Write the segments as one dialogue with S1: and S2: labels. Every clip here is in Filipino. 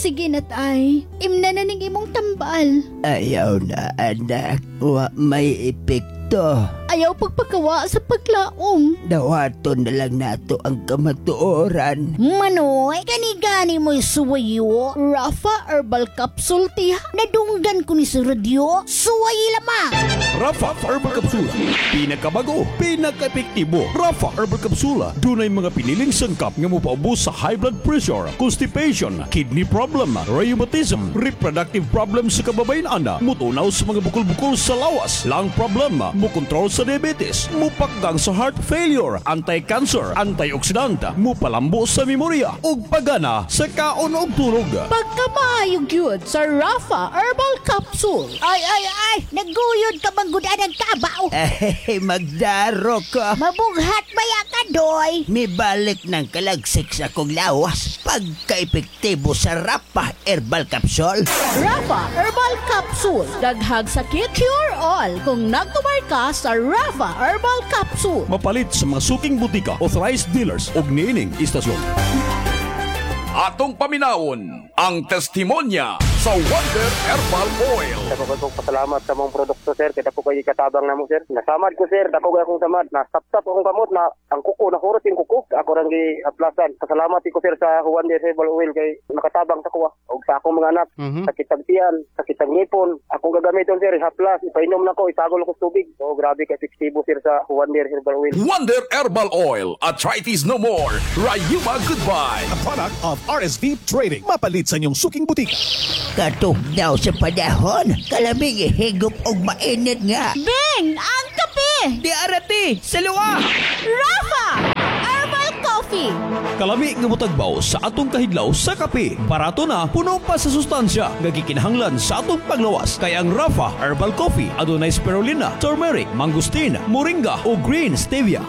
S1: Sige na tay, imna na ning imong tambal.
S2: Ayaw na anak, wa may epekto.
S1: Ayaw pagpagawa sa paglaom.
S2: Dawaton na lang nato ang kamatuoran.
S3: Manoy, kanigani mo'y suwayo.
S1: Rafa Herbal Capsule tiha.
S3: Nadunggan ko ni sa radyo. Suwayi lamang.
S4: Rafa Herbal Capsula. Pinakabago, pinaka-epektibo. Rafa Herbal Capsula. Dunay mga piniling sangkap nga mopaubos sa high blood pressure, constipation, kidney problem, rheumatism, reproductive problem sa kababayan-ana, mutunaw sa mga bukol-bukol sa lawas, lung problem, mukontrol sa diabetes, mupakgang sa heart failure, anti-cancer, antioxidant, mupalambo sa memorya, ug pagana sa kaon ug tulog.
S1: Pagkamaayog yun sa Rafa Herbal Capsule.
S3: Ay, naguyod ka bang gudan ng kabaw?
S2: Magdaro ko.
S3: Mabughat baya ka, doy.
S2: Mibalik ng kalagsik sa kong lawas. Pagka-epektibo sa Rafa Herbal Capsule.
S1: Rafa Herbal Capsule. Daghag sakit, cure all. Kung nagtumar ka sa Rafa Herbal Capsule.
S4: Mapalit sa mga suking butika, authorized dealers ug niining istasyon. Atong paminawon ang testimonya sa Wonder Herbal Oil.
S5: Dako ko pasalamat sa mong produkto sir, kaya po kayo katabang namo sir. Nasamad ko sir, dako akong samad, nasaptap akong kamot na ang kuko nahurot yung kuko. Ako rang gi-aplasan. Pasalamat ko sir sa Wonder Herbal Oil kay nakatabang sa kuwa og sa akong mga anak. Sakit ang tiyan, sakit ang ngipon. Akong gagamiton sir, haplas, ipainom na ko, isagol ko sa tubig. So grabe ka epektibo sir sa Wonder Herbal Oil.
S4: Wonder Herbal Oil. Arthritis no more. Rayuma goodbye.
S6: A product of RSV Trading. Mapalit sa inyong suking butika.
S2: Katugnaw sa panahon, kalaming higop og mainit nga.
S1: Beng! Ang kape!
S2: Di arati, sa luwa!
S1: Rafa Herbal Coffee!
S4: Kalami nga mutagbaw sa atong kahidlaw sa kape. Barato na, puno pa sa sustansya. Gagikinahanglan sa atong paglawas. Kaya ang Rafa Herbal Coffee adunay spirulina, turmeric, mangosteen, moringa o green stevia.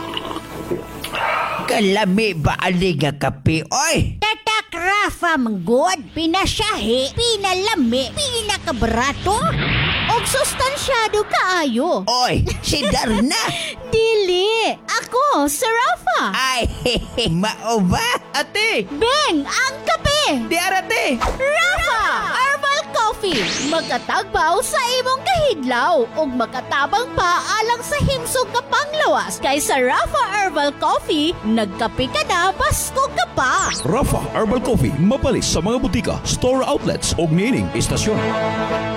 S2: Kalami ba ali nga kape, oy?
S3: Tatak Rafa manggod. Pinasyahe, pinalami, pinakabarato.
S1: Og sustansyado kaayo.
S2: Oy, si Darna!
S1: Dili! Ako, si Rafa!
S2: Ay, mao ba? Ate!
S1: Beng! Ang kape!
S2: Di arati!
S1: Rafa Herbal Coffee! Magkatagbaw sa imong kahidlaw ug makatabang pa alang sa himsog ka panglawas. Kay sa Rafa Herbal Coffee, nagkape ka na basko ka pa.
S4: Rafa Herbal Coffee mapalis sa mga butika, store outlets ug niining istasyon.